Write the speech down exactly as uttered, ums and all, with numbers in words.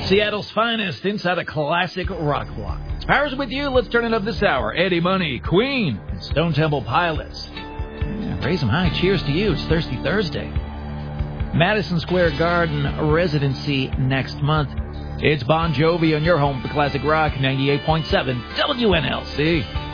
Seattle's finest inside a classic rock block. It's Powers with you. Let's turn it up this hour. Eddie Money, Queen, and Stone Temple Pilots. Yeah, raise them high. Cheers to you. It's Thirsty Thursday. Madison Square Garden residency next month. It's Bon Jovi on your home for classic rock, ninety-eight point seven W N L C.